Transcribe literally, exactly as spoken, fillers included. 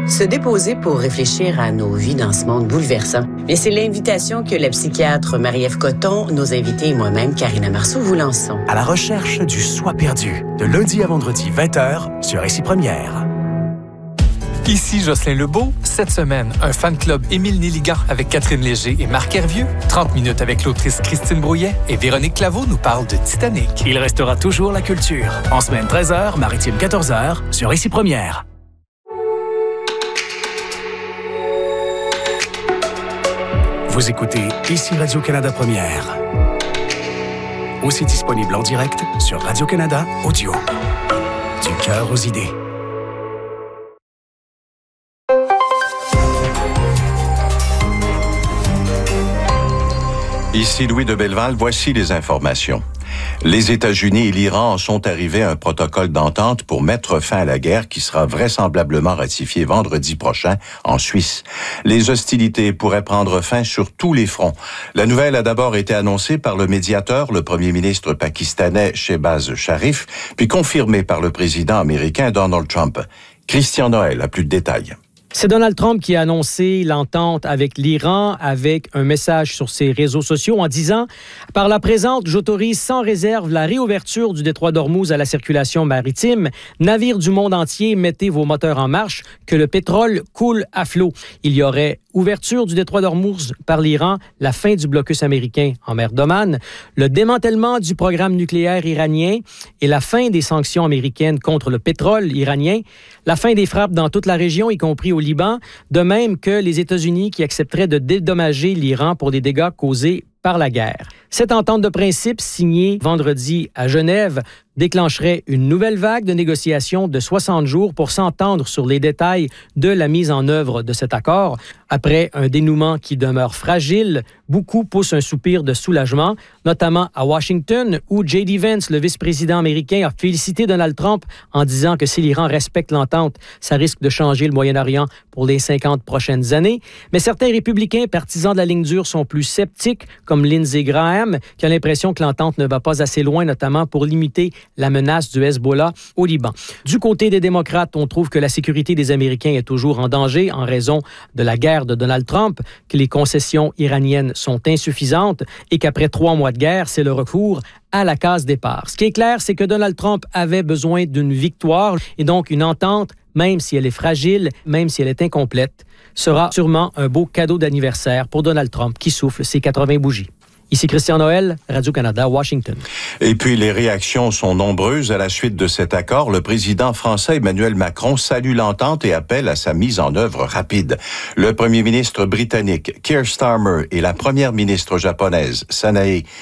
Se déposer pour réfléchir à nos vies dans ce monde bouleversant. Mais c'est l'invitation que la psychiatre Marie-Ève Coton, nos invités et moi-même, Karina Marceau, vous lançons. À la recherche du soi perdu, de lundi à vendredi, vingt heures, sur Ici Première. Ici Jocelyn Lebeau. Cette semaine, un fan club Émile Néligan avec Catherine Léger et Marc Hervieux. trente minutes avec l'autrice Christine Brouillet et Véronique Claveau nous parle de Titanic. Il restera toujours la culture. En semaine treize heures, maritime quatorze heures, sur Ici Première. Vous écoutez Ici Radio-Canada Première. Aussi disponible en direct sur Radio-Canada Audio. Du cœur aux idées. Ici Louis de Belleval, voici les informations. Les États-Unis et l'Iran en sont arrivés à un protocole d'entente pour mettre fin à la guerre qui sera vraisemblablement ratifié vendredi prochain en Suisse. Les hostilités pourraient prendre fin sur tous les fronts. La nouvelle a d'abord été annoncée par le médiateur, le premier ministre pakistanais Shehbaz Sharif, puis confirmée par le président américain Donald Trump. Christian Noël a plus de détails. C'est Donald Trump qui a annoncé l'entente avec l'Iran avec un message sur ses réseaux sociaux en disant « Par la présente, j'autorise sans réserve la réouverture du détroit d'Ormuz à la circulation maritime. Navires du monde entier, mettez vos moteurs en marche, que le pétrole coule à flot. » Il y aurait ouverture du détroit d'Ormuz par l'Iran, la fin du blocus américain en mer d'Oman, le démantèlement du programme nucléaire iranien et la fin des sanctions américaines contre le pétrole iranien, la fin des frappes dans toute la région, y compris au Liban, de même que les États-Unis qui accepteraient de dédommager l'Iran pour des dégâts causés par la guerre. Cette entente de principe signée vendredi à Genève déclencherait une nouvelle vague de négociations de soixante jours pour s'entendre sur les détails de la mise en œuvre de cet accord. Après un dénouement qui demeure fragile, beaucoup poussent un soupir de soulagement, notamment à Washington, où J D Vance, le vice-président américain, a félicité Donald Trump en disant que si l'Iran respecte l'entente, ça risque de changer le Moyen-Orient pour les cinquante prochaines années. Mais certains républicains partisans de la ligne dure sont plus sceptiques, comme Lindsey Graham, qui a l'impression que l'entente ne va pas assez loin, notamment pour limiter la menace du Hezbollah au Liban. Du côté des démocrates, on trouve que la sécurité des Américains est toujours en danger en raison de la guerre de Donald Trump, que les concessions iraniennes sont insuffisantes et qu'après trois mois de guerre, c'est le recours à la case départ. Ce qui est clair, c'est que Donald Trump avait besoin d'une victoire et donc une entente, même si elle est fragile, même si elle est incomplète, sera sûrement un beau cadeau d'anniversaire pour Donald Trump qui souffle ses quatre-vingts bougies. Ici Christian Noël, Radio-Canada, Washington. Et puis, les réactions sont nombreuses à la suite de cet accord. Le président français Emmanuel Macron salue l'entente et appelle à sa mise en œuvre rapide. Le premier ministre britannique Keir Starmer et la première ministre japonaise Sanae